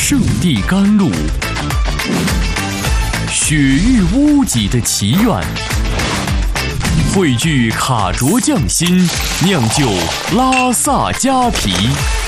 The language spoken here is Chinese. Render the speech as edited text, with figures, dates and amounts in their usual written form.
圣地甘露，雪域屋脊的祈愿，汇聚卡卓匠心，酿就拉萨加皮。